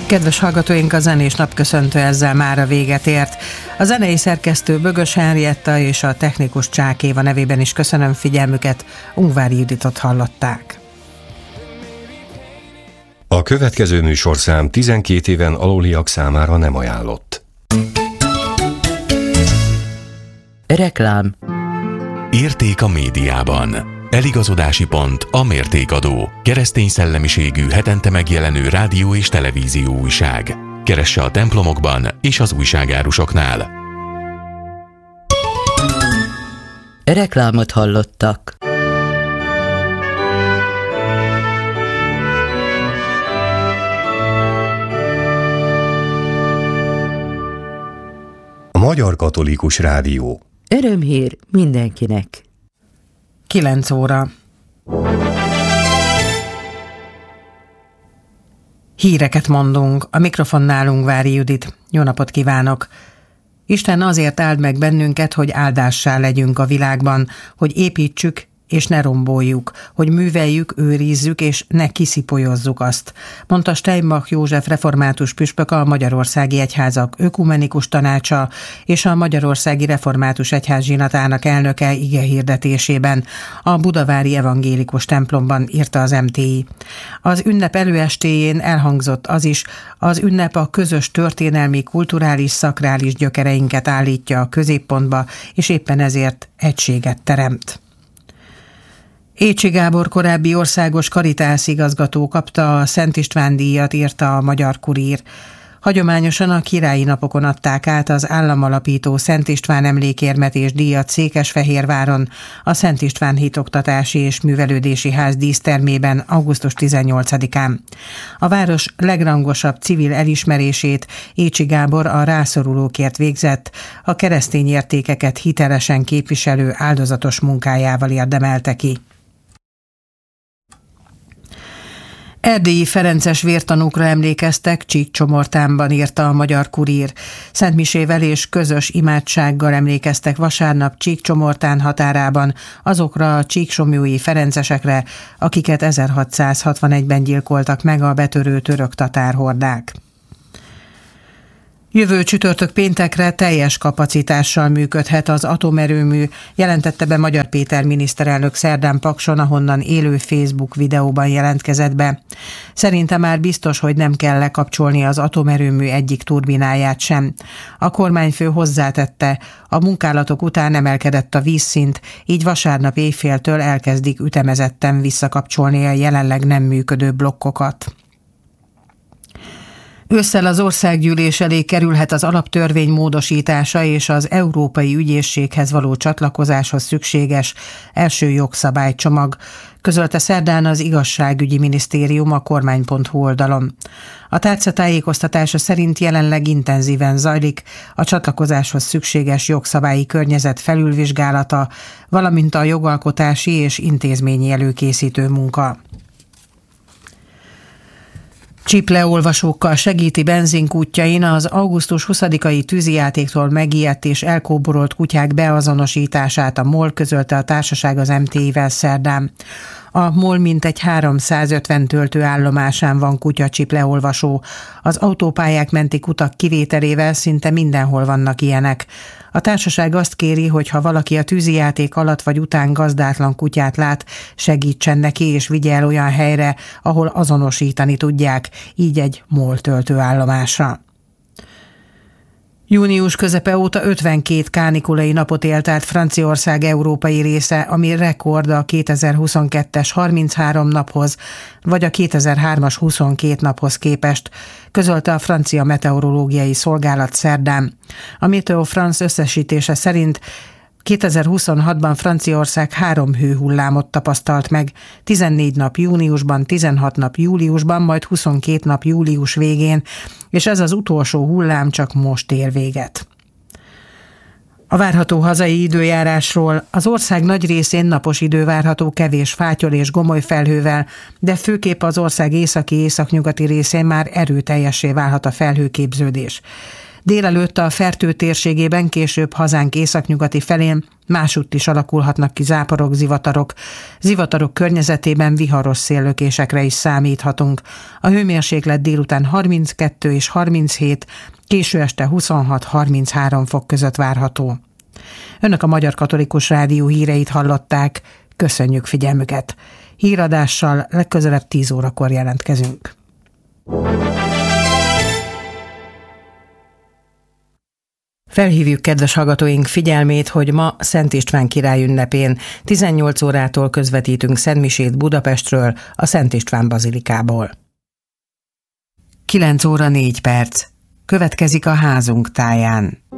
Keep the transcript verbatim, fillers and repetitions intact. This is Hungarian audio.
Kedves hallgatóink, a zenés napköszöntő ezzel már a véget ért. A zenei szerkesztő Bögös Henrietta és a technikus Csák Éva nevében is köszönöm figyelmüket, Ungvári Juditot hallották. A következő műsorszám tizenkét éven aluliak számára nem ajánlott. Reklám. Érték a médiában. Eligazodási pont a Mértékadó. Keresztény szellemiségű, hetente megjelenő rádió és televízió újság. Keresse a templomokban és az újságárusoknál. Reklámot hallottak. A Magyar Katolikus Rádió. Örömhír mindenkinek. kilenc óra. Híreket mondunk, a mikrofonnál Ungvári Judit. Jó napot kívánok! Isten azért áld meg bennünket, hogy áldássá legyünk a világban, hogy építsük és ne romboljuk, hogy műveljük, őrizzük és ne kiszipolyozzuk azt, mondta Steinbach József református püspök a Magyarországi Egyházak Ökumenikus Tanácsa és a Magyarországi Református Egyház zsinatának elnöke igehirdetésében, a budavári evangélikus templomban, írta az em té i. Az ünnep előestéjén elhangzott az is, az ünnep a közös történelmi, kulturális, szakrális gyökereinket állítja a középpontba, és éppen ezért egységet teremt. Écsi Gábor korábbi országos Caritas igazgató kapta a Szent István díjat, írta a Magyar Kurír. Hagyományosan a királyi napokon adták át az államalapító Szent István emlékérmet és díjat Székesfehérváron, a Szent István Hitoktatási és Művelődési Ház dísztermében augusztus tizennyolcadikán. A város legrangosabb civil elismerését Écsi Gábor a rászorulókért végzett, a keresztény értékeket hitelesen képviselő áldozatos munkájával érdemelte ki. Erdélyi ferences vértanúkra emlékeztek Csíkcsomortánban, írta a Magyar Kurír. Szentmisével és közös imádsággal emlékeztek vasárnap Csíkcsomortán határában azokra a csíksomlyói ferencesekre, akiket ezerhatszázhatvanegyben gyilkoltak meg a betörő török tatárhordák. Jövő csütörtök péntekre teljes kapacitással működhet az atomerőmű, jelentette be Magyar Péter miniszterelnök szerdán Pakson, ahonnan élő Facebook videóban jelentkezett be. Szerinte már biztos, hogy nem kell lekapcsolni az atomerőmű egyik turbináját sem. A kormányfő hozzátette, a munkálatok után emelkedett a vízszint, így vasárnap éjféltől elkezdik ütemezetten visszakapcsolni a jelenleg nem működő blokkokat. Ősszel az országgyűlés elé kerülhet az alaptörvény módosítása és az Európai Ügyészséghez való csatlakozáshoz szükséges első jogszabálycsomag, közölte szerdán az Igazságügyi Minisztérium a kormány pont hu oldalon. A tárca tájékoztatása szerint jelenleg intenzíven zajlik a csatlakozáshoz szükséges jogszabályi környezet felülvizsgálata, valamint a jogalkotási és intézményi előkészítő munka. Csipleolvasókkal segíti benzinkútjain az augusztus huszadikai tűzijátéktól megijedt és elkóborolt kutyák beazonosítását a MOL, közölte a társaság az em té i-vel szerdán. A MOL mintegy háromszázötven töltőállomásán van kutyacsipleolvasó. Az autópályák menti kutak kivételével szinte mindenhol vannak ilyenek. A társaság azt kéri, hogy ha valaki a tűzijáték alatt vagy után gazdátlan kutyát lát, segítsen neki és vigye el olyan helyre, ahol azonosítani tudják, így egy MOL töltőállomásra. Június közepe óta ötvenkét kánikulai napot élt át Franciaország európai része, ami rekord a kétezer-huszonkettes harminchárom naphoz, vagy a kétezer-hármas huszonkét naphoz képest, közölte a francia meteorológiai szolgálat szerdán. A Météo France összesítése szerint kétezer-huszonhatban Franciaország három hőhullámot tapasztalt meg, tizennégy nap júniusban, tizenhat nap júliusban, majd huszonkét nap július végén, és ez az utolsó hullám csak most ér véget. A várható hazai időjárásról: az ország nagy részén napos idő várható kevés fátyol és gomoly felhővel, de főképp az ország északi-északnyugati részén már erőteljessé válhat a felhőképződés. Délelőtt a Fertő térségében, később hazánk északnyugati felén másutt is alakulhatnak ki záporok, zivatarok. Zivatarok környezetében viharos széllökésekre is számíthatunk. A hőmérséklet délután harminckettő és harminchét, késő este huszonhat-harminchárom fok között várható. Önök a Magyar Katolikus Rádió híreit hallották. Köszönjük figyelmüket! Híradással legközelebb tíz órakor jelentkezünk. Felhívjuk kedves hallgatóink figyelmét, hogy ma Szent István király ünnepén tizennyolc órától közvetítünk szentmisét Budapestről, a Szent István bazilikából. kilenc óra négy perc. Következik a Házunk táján.